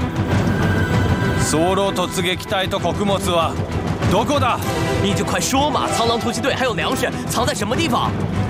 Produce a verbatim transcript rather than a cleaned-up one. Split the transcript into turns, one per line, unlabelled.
ソロ突撃隊と穀物はどこだ？
你就快说嘛！苍狼突击队还有粮食藏在什么地方？